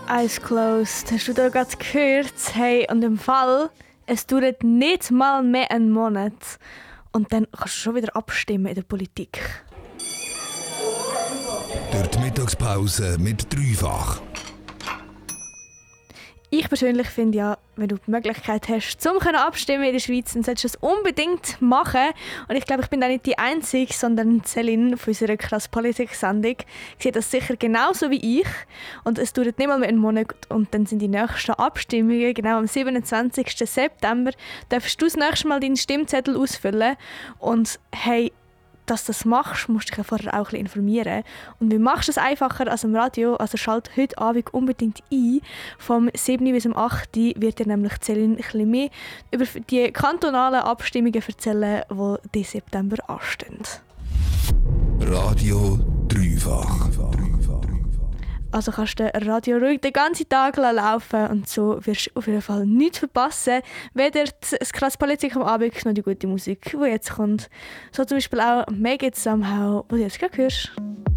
Eyes closed. Hast du da gerade gehört? Hey, und im Fall, es dauert nicht mal mehr einen Monat. Und dann kannst du schon wieder abstimmen in der Politik. Durch die Mittagspause mit Dreifach. Ich persönlich finde ja, wenn du die Möglichkeit hast, zum abstimmen in der Schweiz, dann solltest du das unbedingt machen. Und ich glaube, ich bin da nicht die Einzige, sondern Celine von unserer Krass Politik-Sendung sieht das sicher genauso wie ich. Und es dauert nicht mal mehr einen Monat und dann sind die nächsten Abstimmungen. Genau am 27. September darfst du das nächste Mal deinen Stimmzettel ausfüllen. Und hey, dass du das machst, musst du dich ja vorher auch ein bisschen informieren. Und wie machst du es einfacher als am Radio? Also schalt heute Abend unbedingt ein. Vom 7. bis 8. wird dir nämlich Celine ein bisschen mehr über die kantonalen Abstimmungen erzählen, die diesen September anstehen. Radio Dreifach. Also kannst du den Radio ruhig den ganzen Tag laufen und so wirst du auf jeden Fall nichts verpassen. Weder das Krass Politik am Abend noch die gute Musik, die jetzt kommt. So zum Beispiel auch «Make It Somehow», die du jetzt gerade hörst.